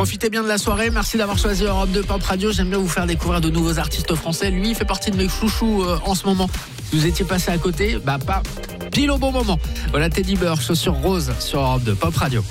Profitez bien de la soirée. Merci d'avoir choisi Europe 2 Pop Radio. J'aime bien vous faire découvrir de nouveaux artistes français. Lui, il fait partie de mes chouchous en ce moment. Si vous étiez passé à côté, pas pile au bon moment. Voilà Teddy Bear, chaussures roses sur Europe 2 Pop Radio.